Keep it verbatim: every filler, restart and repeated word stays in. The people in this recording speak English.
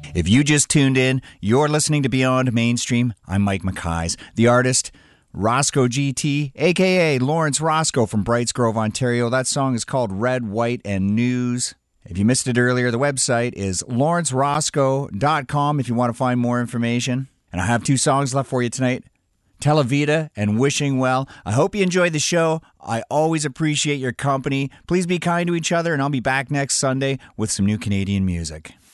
If you just tuned in, you're listening to Beyond Mainstream. I'm Mike McKays. The artist, Roscoe G T, a k a. Lawrence Roscoe from Brights Grove, Ontario. That song is called Red, White, and News. If you missed it earlier, the website is lawrence roscoe dot com if you want to find more information. And I have two songs left for you tonight, Telavita and Wishing Well. I hope you enjoyed the show. I always appreciate your company. Please be kind to each other, and I'll be back next Sunday with some new Canadian music.